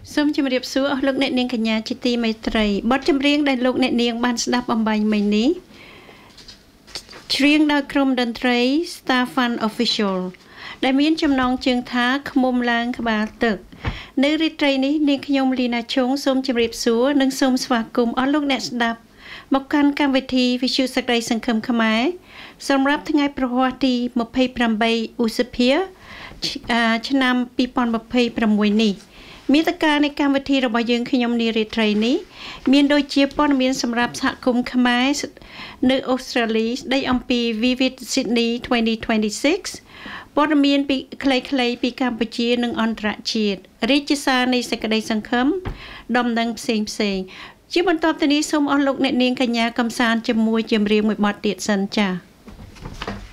សូមជម្រាបសួរអស់លោកអ្នកនាងកញ្ញាជាទីមេត្រីបទចម្រៀងដែលលោកអ្នកនាងបានស្ដាប់អំបញ្ញមិញនេះច្រៀងដោយក្រុមតន្ត្រី Star Fun Official ដែលមានចំណងជើងថាឃ្មុំឡើងក្បាលទឹកនៅរាត្រីនេះនាងខ្ញុំលីណាឈុងសូមជម្រាបសួរនិងសូមស្វាគមន៍អស់លោកអ្នកស្ដាប់មកកាន់កម្មវិធីវិទ្យុសក្តិសង្ឃឹមខ្មែរសម្រាប់ថ្ងៃប្រហ័សទី28ឧសភាឆ្នាំ2026នេះមាតិកានៃកម្មវិធីរបស់យើងខ្ញុំនារីត្រីនេះមានដូចជាព័ត៌មានសម្រាប់សហគមន៍ខ្មែរនៅអូស្ត្រាលីស្ដីអំពី Vivid Sydney 2026ព័ត៌មានពីខ្លីៗពីកម្ពុជានិងអន្តរជាតិរាជសារនៃសេចក្តីសង្ឃឹមដំណឹងផ្សេងជាបន្តទៅនេះសូមអស់លោកអ្នកនាងកញ្ញាកំសាន្តជាមួយចម្រៀងមួយបទទៀតសិនចា៎